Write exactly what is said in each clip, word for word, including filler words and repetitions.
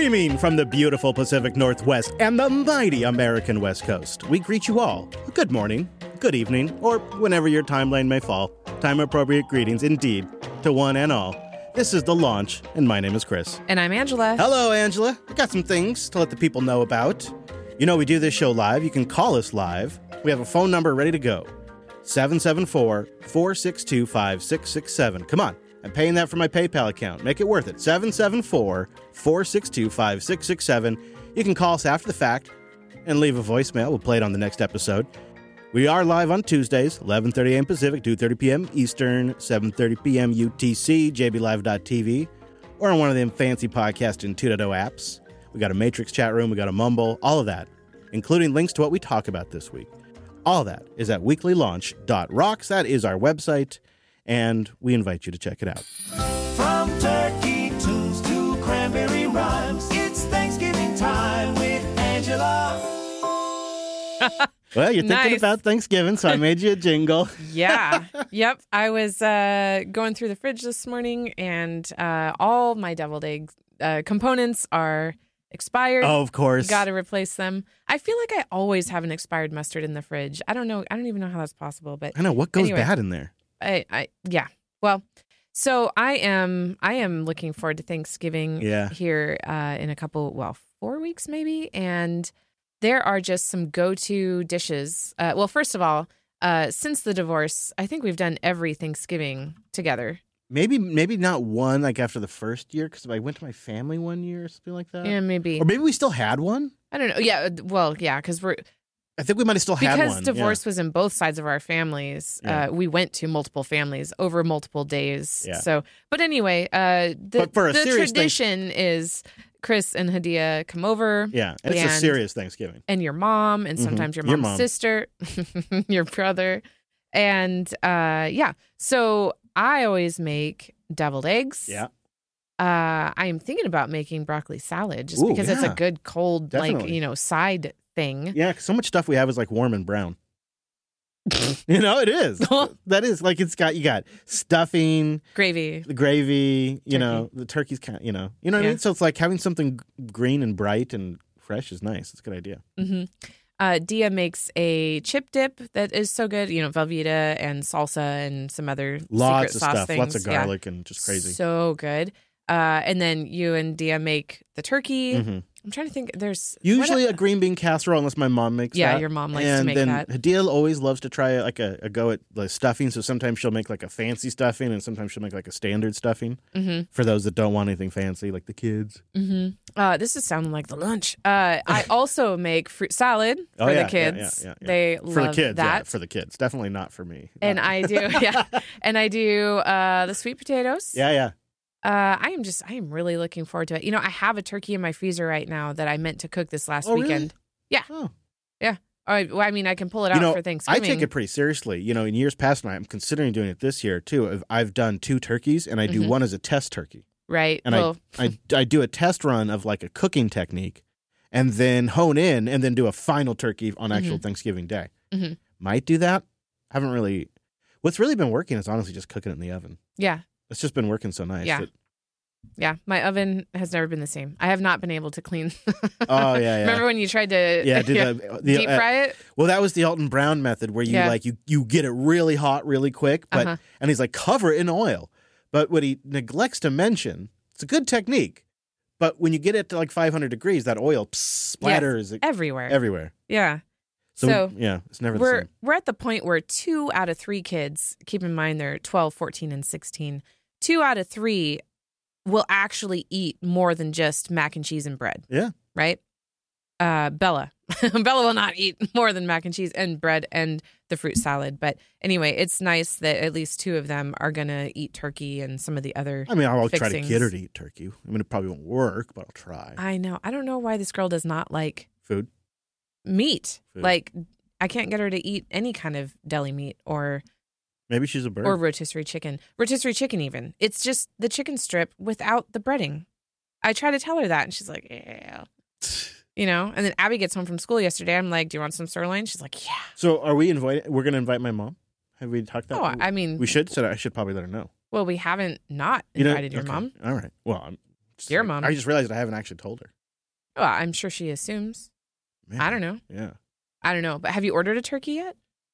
Streaming from the beautiful Pacific Northwest and the mighty American West Coast, we greet you all. Good morning, good evening, or whenever your timeline may fall. Time-appropriate greetings, indeed, to one and all. This is The Launch, and my name is Chris. And I'm Angela. Hello, Angela. I got some things to let the people know about. You know, we do this show live. You can call us live. We have a phone number ready to go. seven seven four, four six two, five six six seven. Come on. I'm paying that for my PayPal account. Make it worth it. seven seven four, four six two, five six six seven. You can call us after the fact and leave a voicemail. We'll play it on the next episode. We are live on Tuesdays, eleven thirty a.m. Pacific, two thirty p.m. Eastern, seven thirty p.m. U T C, j b live dot t v, or on one of them fancy podcasting two point oh apps. We got a Matrix chat room. We got a Mumble. All of that, including links to what we talk about this week. All that is at weekly launch dot rocks. That is our website. And we invite you to check it out. From turkey tunes to cranberry rhymes, it's Thanksgiving time with Angela. Well, you're thinking Nice. about Thanksgiving, so I made you a jingle. Yeah. Yep. I was uh, going through the fridge this morning, and uh, all my deviled egg uh, components are expired. Oh, of course. Got to replace them. I feel like I always have an expired mustard in the fridge. I don't know. I don't even know how that's possible, but I know. What goes Anyway. bad in there? I, I, yeah. Well, so I am, I am looking forward to Thanksgiving Yeah. here uh, in a couple, well, four weeks maybe, and there are just some go-to dishes. Uh, well, first of all, uh, since the divorce, I think we've done every Thanksgiving together. Maybe maybe not one like after the first year, because I went to my family one year or something like that. Yeah, maybe. Or maybe we still had one. I don't know. Yeah, well, yeah, because we're I think we might have still had because one. divorce was in both sides of our families. Yeah. Uh, we went to multiple families over multiple days. Yeah. So, but anyway, uh, the, But for a the serious thing- tradition is Chris and Hadia come over. Yeah, and it's a And- serious Thanksgiving. And your mom, and Mhm. sometimes your Your mom's mom. sister, your brother. And uh, yeah, so I always make deviled eggs. Yeah. Uh, I am thinking about making broccoli salad just Ooh, because it's yeah. a good cold, like, Definitely. you know, side thing. Yeah, 'cause so much stuff we have is like warm and brown. You know, it is. That is like it's got you got stuffing, Gravy. the gravy, you Turkey. know, the turkey's kind of, you know, you know what I Yeah. mean? So it's like having something g- green and bright and fresh is nice. It's a good idea. hmm Uh, Dia makes a chip dip that is so good. You know, Velveeta and salsa and some other Lots secret of sauce stuff, things. lots of Yeah. garlic and just crazy. So good. Uh, and then you and Dia make the turkey. Mhm. I'm trying to think. There's Usually what a green bean casserole, unless my mom makes Yeah, that. your mom likes to and make then that. Hadia always loves to try like a, a go at the stuffing. So sometimes she'll make like a fancy stuffing, and sometimes she'll make like a standard stuffing Mm-hmm. for those that don't want anything fancy, like the kids. Mm-hmm. Uh, this is sounding like the lunch. Uh, I also make fruit salad for Oh, yeah, the yeah, kids. yeah, yeah, yeah. They For love the kids, that. yeah, for the kids. Definitely not for me. and Uh, I do, yeah. And I do uh, the sweet potatoes. yeah, yeah. Uh, I am just, I am really looking forward to it. You know, I have a turkey in my freezer right now that I meant to cook this last Oh, really? weekend. Yeah. Oh. I, well, I mean, I can pull it You out know, for I Thanksgiving. take it pretty seriously. You know, in years past, and I'm considering doing it this year too. I've- I've done two turkeys, and I do Mhm. one as a test turkey. right. And well, I, I I do a test run of like a cooking technique, and then hone in, and then do a final turkey on actual Mhm. Thanksgiving Day. Mhm. Might do that. Haven't really. What's really been working is honestly just cooking it in the oven. yeah. It's just been working so nice. Yeah. that- Yeah. My oven has never been the same. I have not been able to clean. oh yeah, yeah. Remember when you tried to yeah, do the, the deep uh, fry it? well, that was the Alton Brown method, where you Yeah. like you you get it really hot, really quick, but Uh-huh. and he's like cover it in oil. But what he neglects to mention, it's a good technique, but when you get it to like five hundred degrees, that oil pss, splatters Everywhere. everywhere. yeah. So, So, yeah, it's never the We're same. we're at the point where two out of three kids, keep in mind they're twelve, fourteen, and sixteen, two out of three will actually eat more than just mac and cheese and bread. Yeah. Right? Uh, Bella. Bella will not eat more than mac and cheese and bread and the fruit salad. But anyway, it's nice that at least two of them are going to eat turkey and some of the other. I mean, I'll try to fixings. get her to eat turkey. I mean, it probably won't work, but I'll try. I know. I don't know why this girl does not like Food. meat. Food. Like, I can't get her to eat any kind of deli meat or Maybe she's a bird. or rotisserie chicken. Rotisserie chicken, even. It's just the chicken strip without the breading. I try to tell her that, and she's like, yeah. You know? And then Abby gets home from school yesterday. I'm like, do you want some sirloin? She's like, yeah. So are we invited? We're going to invite my mom? Have we talked that? Oh, I mean, we should. So I should probably let her know. well, we haven't not You know- invited your okay. mom. All right. Well, I'm just, Your I- mom. I just realized I haven't actually told her. Well, I'm sure she assumes. Man, I don't know. Yeah. I don't know. But have you ordered a turkey yet?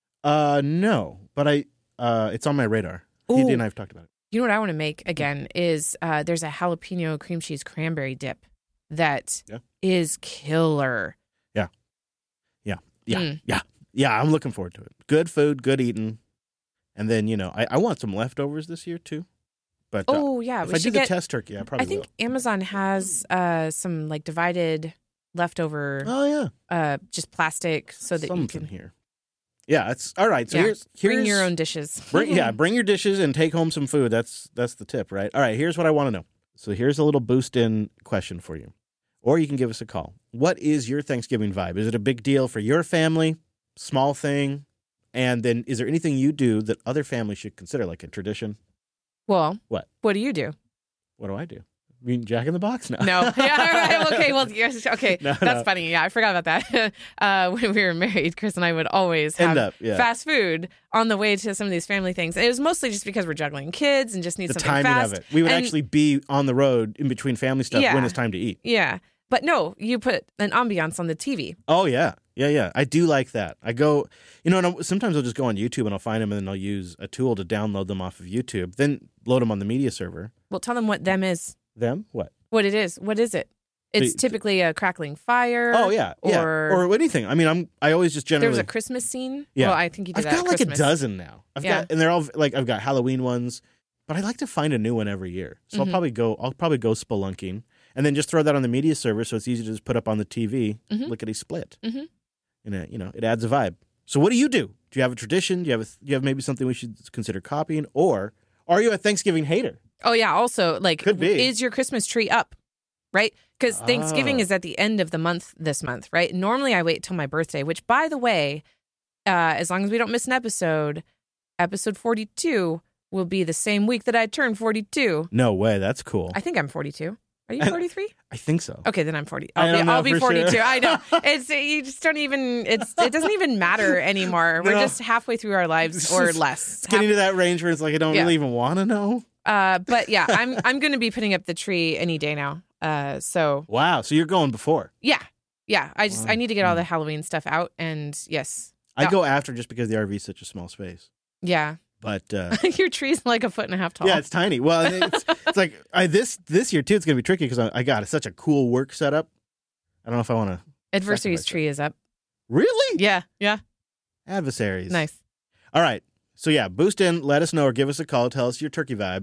Uh, no, but I, uh, it's on my radar. He Ooh. and I have talked about it. You know what I want to make again is uh, there's a jalapeno cream cheese cranberry dip that Yeah. is killer. Yeah. Yeah. Yeah. Mm. Yeah. Yeah. I'm looking forward to it. Good food, good eating. And then, you know, I, I want some leftovers this year too. But uh, Oh, yeah. if we I do should the get, test turkey, I probably I think will. Amazon has uh, some like divided leftover, Oh, yeah. uh, just plastic so that Something you can here. Yeah, it's all right. So Yeah. here's, here's bring your own dishes. Bring, yeah, bring your dishes and take home some food. That's that's the tip, right? All right, here's what I want to know. So here's a little boost-in question for you. Or you can give us a call. What is your Thanksgiving vibe? Is it a big deal for your family? Small thing? And then is there anything you do that other families should consider, like a tradition? Well, What? What do you do? What do I do? I mean, Jack in the Box? No. No. Yeah. All right. Okay. Well, yes. Okay. No, That's no. funny. Yeah. I forgot about that. uh, when we were married, Chris and I would always have End up, yeah. fast food on the way to some of these family things. It was mostly just because we're juggling kids and just need The something timing fast. of it. We would And- actually be on the road in between family stuff Yeah. when it's time to eat. Yeah. But no, you put an ambiance on the T V. Oh, yeah. Yeah, yeah. I do like that. I go, you know, and I'll, sometimes I'll just go on YouTube and I'll find them and then I'll use a tool to download them off of YouTube, then load them on the media server. Well, tell them what them is, Them? What? what it is. What is it? It's The- typically a crackling fire. Oh, yeah. yeah. Or, Or anything. I mean, I'm, I always just there generally. was a Christmas scene. Yeah. Well, I think you did I've that got at like Christmas. a dozen now. I've Yeah. got, and they're all like, I've got Halloween ones, but I like to find a new one every year. So Mhm. I'll probably go, I'll probably go spelunking and then just throw that on the media server so it's easy to just put up on the T V, Mhm. lickety split. Mhm. And, it, you know, it adds a vibe. So what do you do? Do you have a tradition? Do you have a, do you have maybe something we should consider copying? Or are you a Thanksgiving hater? Oh, yeah. Also, like, Could be. is your Christmas tree up? Right? Because Thanksgiving Ah. is at the end of the month this month, right? Normally, I wait till my birthday, which, by the way, uh, as long as we don't miss an episode, episode forty-two will be the same week that I turn forty-two. No way. That's cool. I think I'm forty-two. Are you And- forty-three? I think so. Okay, then I'm forty. I I'll don't be, know I'll be for forty-two. sure. I know. It's you just don't even. It's it doesn't even matter anymore. We're No. just halfway through our lives or less. It's getting to that range where it's like I don't Yeah. really even want to know. Uh, but yeah, I'm I'm going to be putting up the tree any day now. Uh, so Wow. So you're going before. yeah, yeah. I just Wow. I need to get all the Halloween stuff out, and yes, I Yeah. go after just because the R V is such a small space. yeah. But uh, Your tree's like a foot and a half tall. yeah, it's tiny. Well, it's, it's like I, this this year too. It's gonna be tricky because I, I got such a cool work setup. I don't know if I want to. Adversary's Sacrifice it. tree is up. Really? Yeah, yeah. Adversaries. Nice. All right. So yeah, boost in. Let us know or give us a call. Tell us your turkey vibe.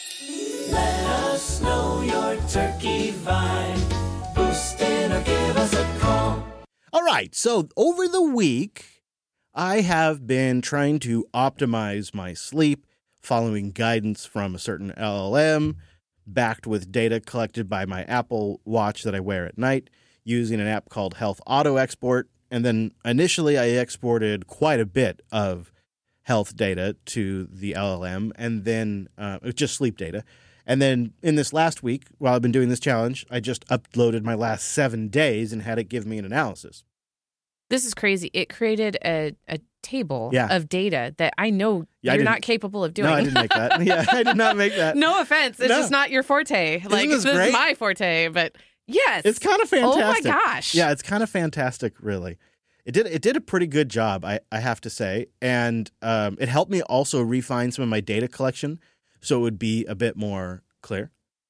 Let us know your turkey vibe. Boost in or give us a call. All right. So over the week, I have been trying to optimize my sleep, following guidance from a certain L L M, backed with data collected by my Apple Watch that I wear at night, using an app called Health Auto Export. And then initially I exported quite a bit of health data to the L L M, and then uh, it was just sleep data. And then in this last week, while I've been doing this challenge, I just uploaded my last seven days and had it give me an analysis. This is crazy. It created a, a table Yeah. of data that I know Yeah, I you're didn't- not capable of doing. No, I didn't make that. Yeah, I did not make that. No offense. It's No. just not your forte. Like this this great? is my forte, but yes. It's kind of Oh fantastic. my gosh. Yeah, it's kind of fantastic, really. It did it did a pretty good job, I, I have to say. And um, it helped me also refine some of my data collection so it would be a bit more clear.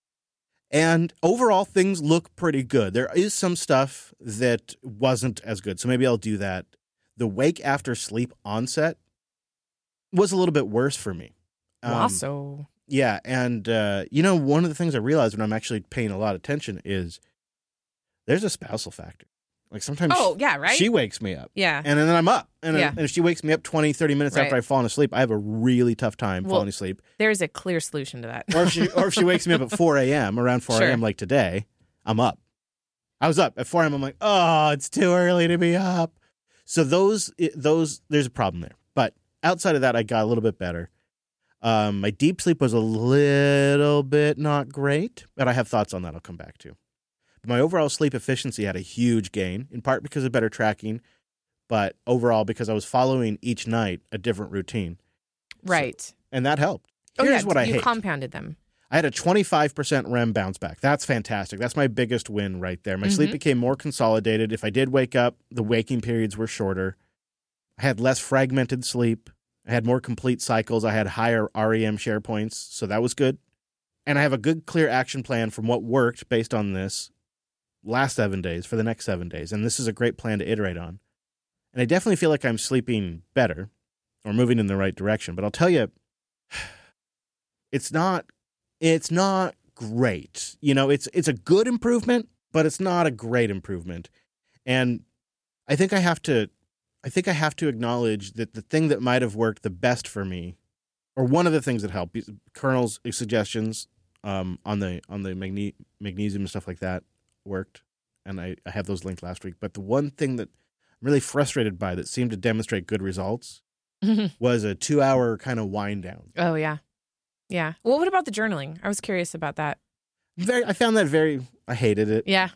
And overall, things look pretty good. There is some stuff that wasn't as good, so maybe I'll do that. The wake after sleep onset was a little bit worse for me. Um, Also, Yeah, and uh, you know, one of the things I realized when I'm actually paying a lot of attention is there's a spousal factor. Like sometimes oh she, yeah, right. she wakes me up, yeah. and then I'm up. And, Yeah. and if she wakes me up twenty, thirty minutes Right. after I've fallen asleep, I have a really tough time Well- falling asleep. There's a clear solution to that. Or if she or if she wakes me up at four a.m., around four a.m. Sure. like today, I'm up. I was up at four a.m. I'm like, oh, it's too early to be up. So those those there's a problem there. But outside of that, I got a little bit better. Um, my deep sleep was a little bit not great, but I have thoughts on that I'll come back to. But my overall sleep efficiency had a huge gain, in part because of better tracking, but overall because I was following each night a different routine. Right. And that helped. Oh Here's yeah. what I you hate. compounded them. I had a twenty-five percent R E M bounce back. That's fantastic. That's my biggest win right there. My Mm-hmm. sleep became more consolidated. If I did wake up, the waking periods were shorter. I had less fragmented sleep. I had more complete cycles. I had higher R E M share points, so that was good. And I have a good, clear action plan from what worked based on this last seven days for the next seven days. And this is a great plan to iterate on. And I definitely feel like I'm sleeping better or moving in the right direction. But I'll tell you, it's not, it's not great. You know, it's it's a good improvement, but it's not a great improvement. And I think I have to, I think I have to acknowledge that the thing that might have worked the best for me, or one of the things that helped, Colonel's suggestions um, on the on the magne- magnesium and stuff like that worked, and I, I have those linked last week. But the one thing that I'm really frustrated by that seemed to demonstrate good results was a two-hour kind of wind down. Oh, yeah. Yeah. Well, what about the journaling? I was curious about that. Very, I found that very. I hated it. Yeah.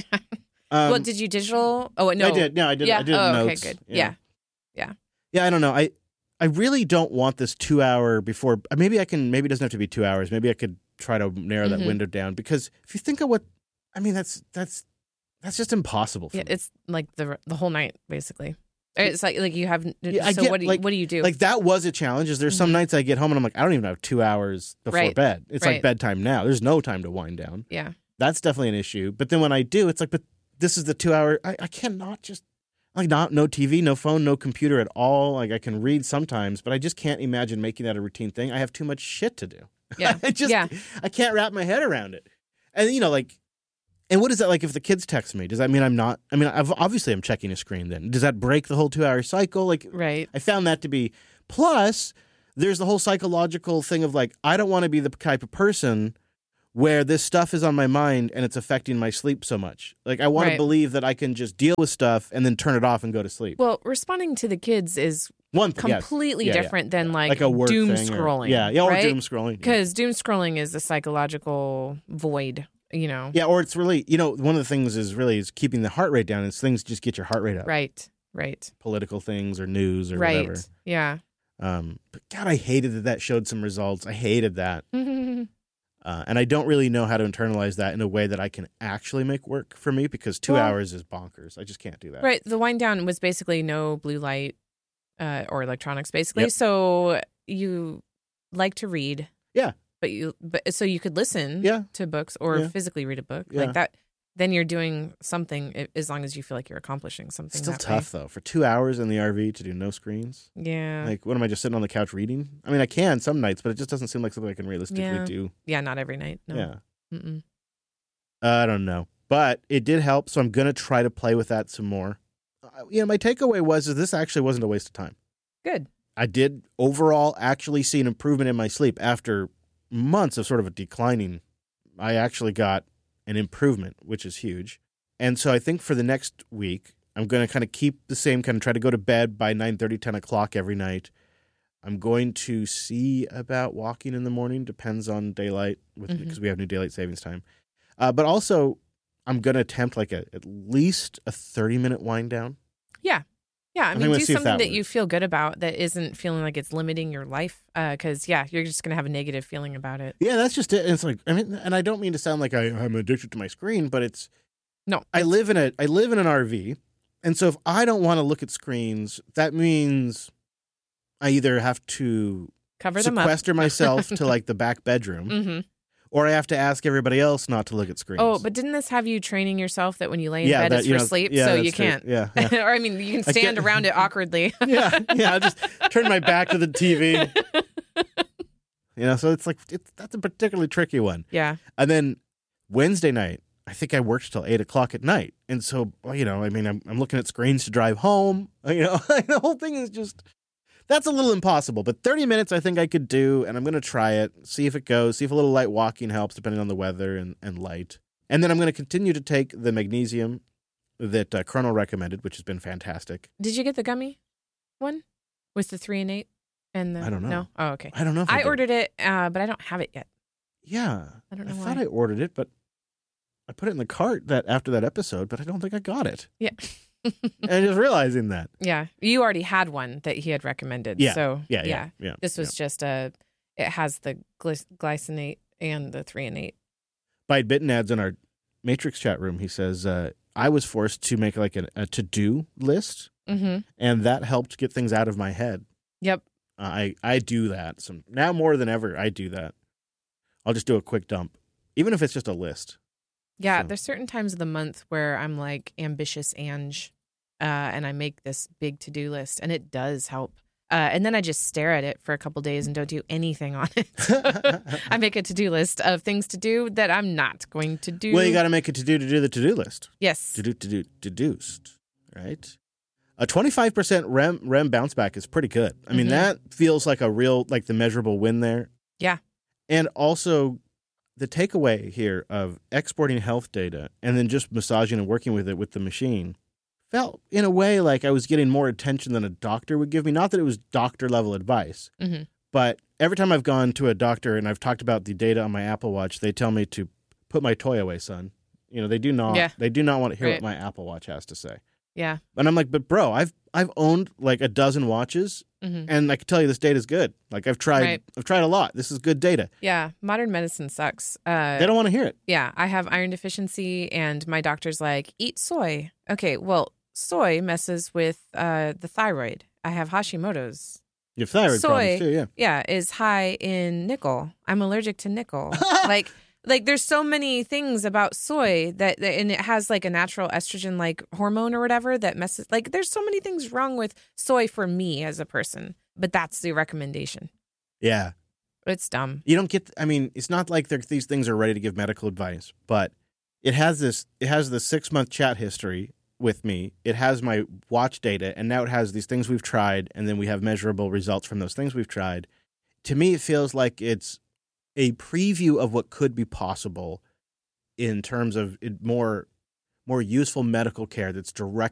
Um, well, did you digital? Oh, no. I did. No, I did. Yeah. I did oh, notes. okay, good. Yeah. Yeah. Yeah, I don't know. I I really don't want this two hour before. Maybe I can. Maybe it doesn't have to be two hours. Maybe I could try to narrow that Mhm. window down. Because if you think of what, I mean, that's that's that's just impossible. For Yeah. me. It's like the the whole night, basically. It's like like you have. Yeah, I so get, what do you, like- what do you do? Like that was a challenge. Is there's some Mhm. nights I get home and I'm like, I don't even have two hours before Right. bed. It's like Right. bedtime now. There's no time to wind down. yeah. That's definitely an issue. But then when I do, it's like, but this is the two hour. I, I cannot just like not no T V, no phone, no computer at all. Like I can read sometimes, but I just can't imagine making that a routine thing. I have too much shit to do. Yeah. I just Yeah. I can't wrap my head around it. And you know, like, and what is that like if the kids text me? Does that mean I'm not? I mean, I've, obviously I'm checking a screen. Then does that break the whole two hour cycle? Like, Right. I found that to be. Plus, there's the whole psychological thing of like, I don't want to be the type of person where this stuff is on my mind and it's affecting my sleep so much. Like, I want to Right. believe that I can just deal with stuff and then turn it off and go to sleep. Well, responding to the kids is One thing, yes. completely Yeah, yeah. different than like, Like a work doom thing or- scrolling. yeah, yeah, or right? doom scrolling. Yeah. Because doom scrolling is a psychological void. You know. yeah, or it's really, you know, one of the things is really is keeping the heart rate down. Is things just get your heart rate up. Right. Right. Political things or news or Right. whatever. Yeah. Um, but God, I hated that that showed some results. I hated that. right. Uh, and I don't really know how to internalize that in a way that I can actually make work for me because two Well- hours is bonkers. I just can't do that. The wind down was basically no blue light uh, or electronics, basically. Yep. So you like to read. Yeah. But you, but so you could listen. Yeah. To books or Yeah. physically read a book Yeah. like that. Then you're doing something i- as long as you feel like you're accomplishing something. Still that tough, though. For two hours in the R V to do no screens. Way. Yeah. Like, what am I just sitting on the couch reading? I mean, I can some nights, but it just doesn't seem like something I can realistically Yeah. do. yeah. Not every night. No. Yeah. Mm-mm. I don't know. But it did help, so I'm going to try to play with that some more. Uh, you know, my takeaway was is this actually wasn't a waste of time. Good. I did overall actually see an improvement in my sleep after months of sort of a declining. I actually got an improvement, which is huge. And so I think for the next week, I'm going to kind of keep the same, kind of try to go to bed by nine thirty, ten o'clock every night. I'm going to see about walking in the morning, depends on daylight, with, Mhm. because we have new daylight savings time. Uh, but also, I'm going to attempt like a, at least a thirty-minute wind down. Yeah. Yeah. I I'm mean, gonna do see if something that that you works. feel good about that isn't feeling like it's limiting your life. Because, yeah, you're just going to have a negative feeling about it. Yeah, that's just it. And it's like, I mean, and I don't mean to sound like I, I'm addicted to my screen, but it's, No. I live in a, I live in an R V. And so if I don't want to look at screens, that means I either have to Cover them up. sequester myself to like the back bedroom, Mm-hmm. or I have to ask everybody else not to look at screens. Oh, but didn't this have you training yourself that when you lay in yeah, bed that, it's you for know, sleep, yeah, so that's you true. can't? Yeah, yeah. or I mean, you can I stand can't- around it awkwardly. yeah, yeah. I just turn my back to the T V. You know, so it's like it's, that's a particularly tricky one. Yeah. And then Wednesday night, I think I worked till eight o'clock at night, and so well, you know, I mean, I'm I'm looking at screens to drive home. You know, the whole thing is just that's a little impossible. But thirty minutes, I think I could do, and I'm going to try it, see if it goes, see if a little light walking helps, depending on the weather and and light. And then I'm going to continue to take the magnesium that uh, Colonel recommended, which has been fantastic. Did you get the gummy one with the three and eight? And the, I don't know. No. Oh, okay. I don't know if I, I did. ordered it, uh, but I don't have it yet. Yeah, I don't I know thought why. I ordered it, but I put it in the cart that after that episode, but I don't think I got it. Yeah. And just realizing that. Yeah. You already had one that he had recommended. Yeah. So Yeah, yeah, yeah. This was yeah. just a. It has the gly- glycinate And the three and eight. Bite Bitten adds in our Matrix chat room, he says, uh, I was forced to make like an, a to-do list, Mm-hmm. and that helped get things out of my head. Yep. Uh, I, I do that. Some, now more than ever, I do that. I'll just do a quick dump, even if it's just a list. Yeah, So- there's certain times of the month where I'm like ambitious Ange, uh, and I make this big to-do list, and it does help. Uh, and then I just stare at it for a couple days and don't do anything on it. I make a to-do list of things to do that I'm not going to do. Well, you got to make a to-do to do the to-do list. Yes. To-do, to-do, deduced, right? A twenty-five percent R E M, R E M bounce back is pretty good. I mean, Mhm. that feels like a real, like the measurable win there. Yeah. And also the takeaway here of exporting health data and then just massaging and working with it with the machine felt in a way like I was getting more attention than a doctor would give me. Not that it was doctor level advice, Mm-hmm. but every time I've gone to a doctor and I've talked about the data on my Apple Watch, they tell me to put my toy away, son. You know, they do not, Yeah. they do not want to hear Right. what my Apple Watch has to say. Yeah. And I'm like, but bro, I've I've owned like a dozen watches, Mm-hmm. and I can tell you this data is good. Like I've tried, Right. I've tried a lot. This is good data. Yeah. Modern medicine sucks. Uh, They don't want to hear it. Yeah, I have iron deficiency, and my doctor's like, eat soy. Okay, well, soy messes with uh, the thyroid. I have Hashimoto's. You have thyroid Soy. problems too, yeah. Yeah, is high in nickel. I'm allergic to nickel. like, like there's so many things about soy that, that, and it has like a natural estrogen like hormone or whatever that messes. Like, there's so many things wrong with soy for me as a person, but that's the recommendation. Yeah. It's dumb. You don't get. I mean, it's not like they're- these things are ready to give medical advice, but it has this. It has the six month chat history with me. It has my watch data, and now it has these things we've tried, and then we have measurable results from those things we've tried. To me, it feels like it's a preview of what could be possible in terms of it more more useful medical care that's direct.